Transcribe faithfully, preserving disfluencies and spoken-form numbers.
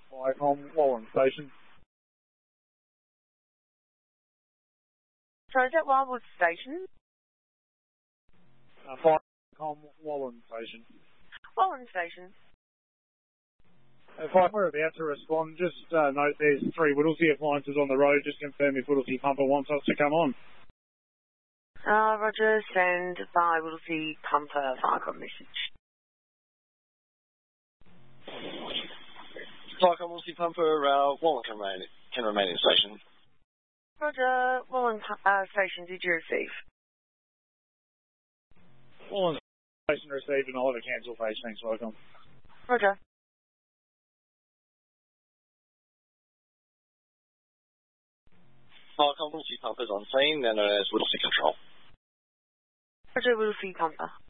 Viacom, Wallen Station. Sorry, is that Wildwood Station? Uh, Viacom, Wallen Station. Wallen Station. If I were about to respond, just uh, note there's three Whittlesey appliances on the road. Just confirm if Whittlesey Pumper wants us to come on. Uh, Roger, send by Whittlesey Pumper Viacom message. Viacom Whittlesey Pumper, uh, Wallen can remain, can remain in station. Roger, Wallen uh, Station, did you receive? Wallen Station received, and I'll have a cancel page. Thanks, Viacom. Roger. Viacom Whittlesey Pumper's on scene, then as Whittlesey Control. Roger, Whittlesey Pumper.